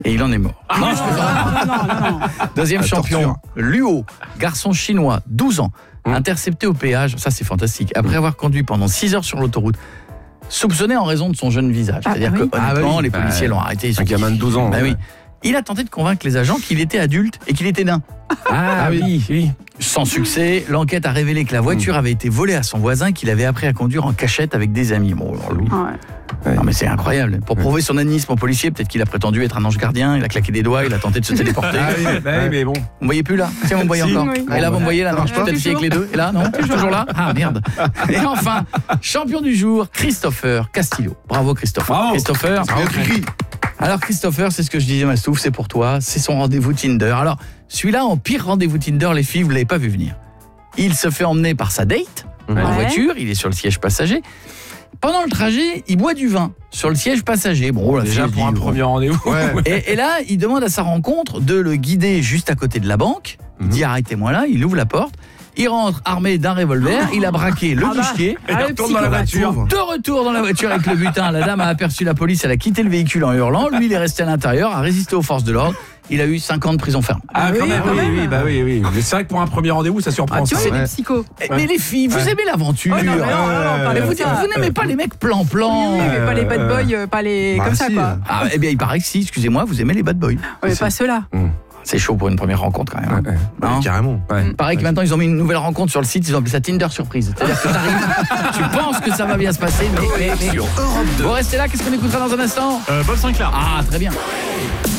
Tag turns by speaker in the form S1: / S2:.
S1: Et il en est mort. Non. Deuxième champion, Luo, garçon chinois, 12 ans, intercepté au péage, ça c'est fantastique, après avoir conduit pendant 6 heures sur l'autoroute, soupçonné en raison de son jeune visage. C'est-à-dire que honnêtement, les policiers l'ont arrêté.
S2: Un gamin de 12 ans.
S1: Oui. Il a tenté de convaincre les agents qu'il était adulte et qu'il était nain.
S2: Oui.
S1: Sans succès, l'enquête a révélé que la voiture avait été volée à son voisin qu'il avait appris à conduire en cachette avec des amis. Bon, alors lui... Non mais c'est incroyable. Pour prouver son animisme au policier, peut-être qu'il a prétendu être un ange gardien, il a claqué des doigts, il a tenté de se téléporter.
S2: Mais bon.
S1: Vous me voyez plus là? Tiens, vous me voyez encore. Et là, vous me voyez là? Non, je peux peut-être essayer avec les deux. Et là, non? Toujours là? Ah merde. Et enfin, champion du jour, Christopher Castillo. Bravo Christopher.
S2: Bravo.
S1: Christopher. Alors Christopher, c'est ce que je disais Mastouf, c'est pour toi, c'est son rendez-vous Tinder. Alors, celui-là en pire rendez-vous Tinder, les filles, vous l'avez pas vu venir. Il se fait emmener par sa date en voiture, il est sur le siège passager. Pendant le trajet, il boit du vin sur le siège passager. Bon, là,
S2: déjà pour un premier rendez-vous.
S1: Et là, il demande à sa rencontre de le guider juste à côté de la banque. Il dit arrêtez-moi là, il ouvre la porte. Il rentre armé d'un revolver, il a braqué le guichetier,
S2: il retourne dans la voiture.
S1: De retour dans la voiture avec le butin, la dame a aperçu la police, elle a quitté le véhicule en hurlant, lui il est resté à l'intérieur, a résisté aux forces de l'ordre. Il a eu 5 ans de prison ferme.
S2: Quand même. Oui. Mais c'est vrai que pour un premier rendez-vous, ça surprend.
S3: Tu vois, c'est des psychos.
S1: Mais les filles, vous aimez l'aventure. Vous n'aimez pas les mecs plan-plan.
S3: Oui, mais pas les bad boys, pas les comme ça quoi.
S1: Ah, eh bien, il paraît que si, excusez-moi, vous aimez les bad boys.
S3: Mais pas ceux-là.
S1: C'est chaud pour une première rencontre quand même.
S2: Carrément.
S1: Il paraît que maintenant ils ont mis une nouvelle rencontre sur le site, ils ont appelé ça Tinder surprise. C'est-à-dire que t'arrives, tu penses que ça va bien se passer, mais...
S4: Sur Europe 2.
S1: Vous restez là, qu'est-ce qu'on écoutera dans un instant?
S4: Bob Sinclair.
S1: Ah, très bien.